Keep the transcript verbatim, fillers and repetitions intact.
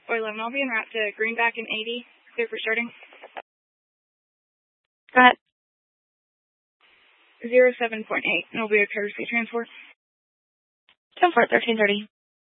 Four eleven, I'll be en route to Greenback and eighty. Clear for starting. Go ahead. Zero seven point eight, and it'll be a courtesy transport. Come for it, thirteen thirty.